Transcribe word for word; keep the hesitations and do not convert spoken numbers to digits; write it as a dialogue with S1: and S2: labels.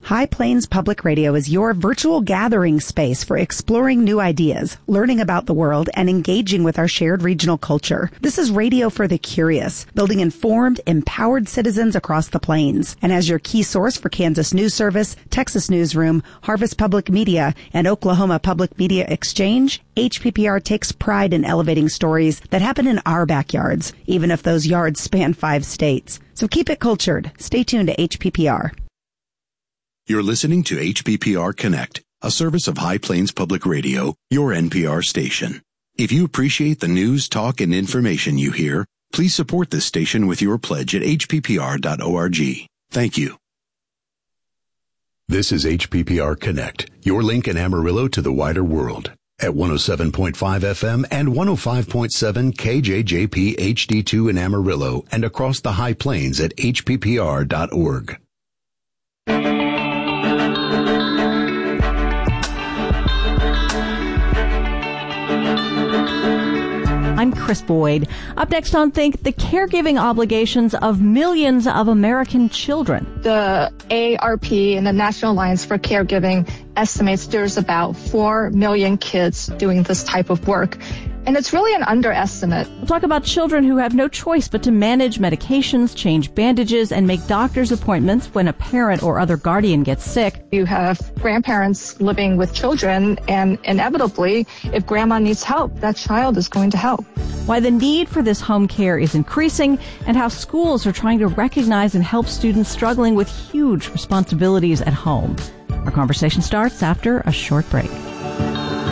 S1: High Plains Public Radio is your virtual gathering space for exploring new ideas, learning about the world, and engaging with our shared regional culture. This is radio for the curious, building informed, empowered citizens across the plains. And as your key source for Kansas News Service, Texas Newsroom, Harvest Public Media, and Oklahoma Public Media Exchange, H P P R takes pride in elevating stories that happen in our backyards, even if those yards span five states. So keep it cultured. Stay tuned to H P P R.
S2: You're listening to H P P R Connect, a service of High Plains Public Radio, your N P R station. If you appreciate the news, talk, and information you hear, please support this station with your pledge at h p p r dot org. Thank you. This is H P P R Connect, your link in Amarillo to the wider world. At one oh seven point five F M and one oh five point seven K J J P H D two in Amarillo and across the High Plains at h p p r dot org.
S3: I'm Chris Boyd. Up next on Think, the caregiving obligations of millions of American children.
S4: The A A R P and the National Alliance for Caregiving estimates there's about four million kids doing this type of work. And it's really an underestimate.
S3: We'll talk about children who have no choice but to manage medications, change bandages, and make doctor's appointments when a parent or other guardian gets sick.
S4: You have grandparents living with children, and inevitably, if grandma needs help, that child is going to help.
S3: Why the need for this home care is increasing, and how schools are trying to recognize and help students struggling with huge responsibilities at home. Our conversation starts after a short break.